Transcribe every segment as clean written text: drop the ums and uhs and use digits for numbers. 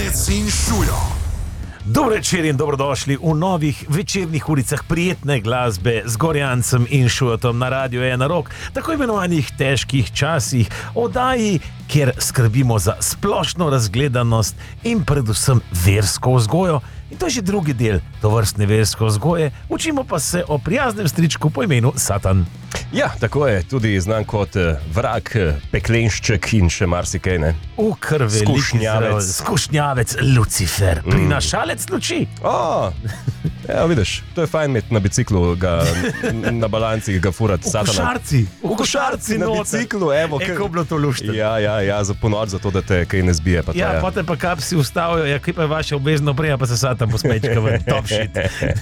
Satanec in Šujo. Dobro večer in dobrodošli v novih večernih uricah prijetne glasbe z Gorjancem in Šujotom na Radiu Ena Rok, tako imenovanih težkih časih, oddaji, kjer skrbimo za splošno razgledanost in predvsem versko vzgojo. In to je že drugi del tovrstne verske vzgoje, učimo pa se o prijaznem stričku po imenu Satan. Ja, tako je, tudi znan kot vrag, peklenšček in še marsikaj, ne? Kar veliki skušnjavec Lucifer, prinašalec luči. Ja, vidiš, to je fajn imeti na biciklu, na balancih ga furati Satana. V košarci na noter. biciklu, evo. Kako bilo to luštno. Ja, za ponoč, zato da te kaj ne zbije. Pa Ja, potem pa kapsi ustavijo, kaj pa je vaše obvezno oprema, pa se Satan posmečka v top shit.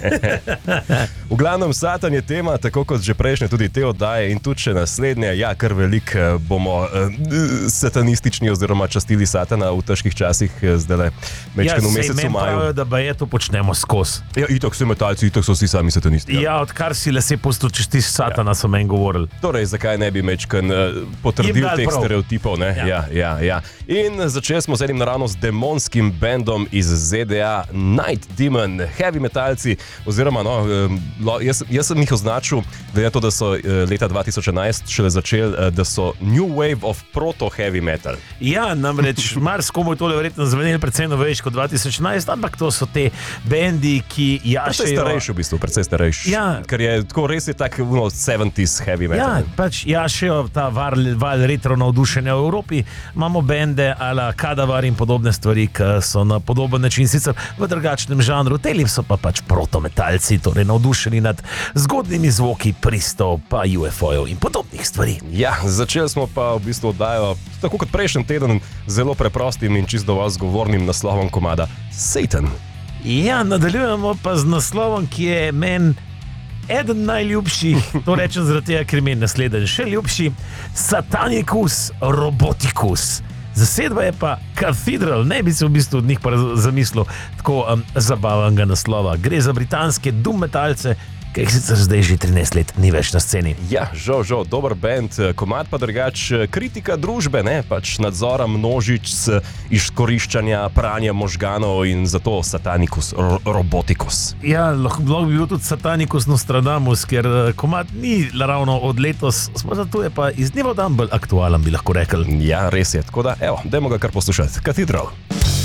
V glavnem, Satan je tema, tako kot že prejšnje tudi te oddaje in tudi še naslednje. Ja, kar velik bomo satanistični oziroma častili Satana v težkih časih, zdaj mečken v mesecu maju. Pravijo, da baje to počnemo skozi. Ja, itak so metalci, itak so vsi sami satanisti. Ja, odkar si lase pustil čestiš Satana, so meni govorili. Torej, zakaj ne bi mečken potrdil teh prav. stereotipov, ne? Ja. In začeli smo z enim naravno z demonskim bandom iz ZDA, Night Demon, heavy metalci, oziroma jaz sem jih označil, glede na to, da so leta 2011 šele začeli, da so New Wave of Proto-Heavy Metal. Ja, namreč marskomu je tole verjetno zvenelo predvsem novejš kot 2011, ampak to so te bendi, ki Precej jašejo... starejši v bistvu, precej starejši. Ja. Ker je tako res je tak 70s heavy metal. Ja, pač jašejo ta val retro navdušenja v Evropi. Imamo bende ala Kadavar in podobne stvari, ki so na podoben način sicer v drugačnem žanru. Teli so pa pač protometalci, torej navdušeni nad zgodnimi zvoki pristov, pa UFO-jev in podobnih stvari. Ja, začeli smo pa v bistvu oddajo, tako kot prejšnji teden, zelo preprostim in čisto dovolj zgovornim naslovom komada Satan. Ja, nadaljujemo pa z naslovom, ki je meni eden najljubših, to rečem zaradi tega, ker mi je naslednji še ljubši, Satanicus Roboticus. Zasedba je pa Cathedral, ne bi se v bistvu od njih pa zamislil tako zabavnega naslova. Gre za britanske doom metalce, ki jih sicer zdaj že 13 let ni več na sceni. Ja, žal, dober band, komad pa drugač kritika družbe, ne, pač nadzora množic, izkoriščanja, pranja možganov in zato Satanicus Roboticus. Ja, lahko bi bil tudi Satanicus Nostradamus, ker komad ni ravno od letos, zato je pa iz dneva v dan bolj aktualen, bi lahko rekel. Ja, res je, tako da, evo, dajmo ga kar poslušati. Cathedral.